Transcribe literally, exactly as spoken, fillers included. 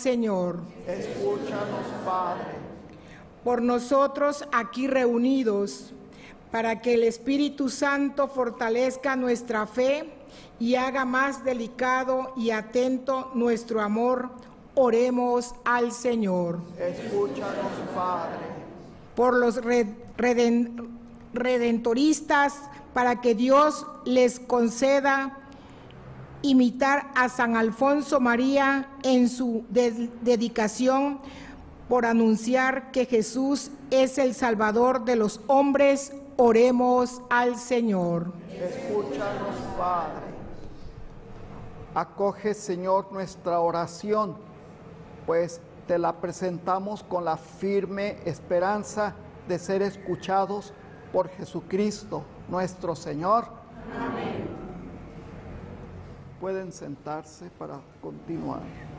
Señor. Escúchanos, Padre. Por nosotros aquí reunidos, para que el Espíritu Santo fortalezca nuestra fe y haga más delicado y atento nuestro amor, oremos al Señor. Escúchanos, Padre. Por los reden- redentoristas, para que Dios les conceda imitar a San Alfonso María en su de- dedicación por anunciar que Jesús es el Salvador de los hombres, oremos al Señor. Escúchanos, Padre. Acoge, Señor, nuestra oración, pues te la presentamos con la firme esperanza de ser escuchados por Jesucristo, nuestro Señor. Amén. Pueden sentarse para continuar.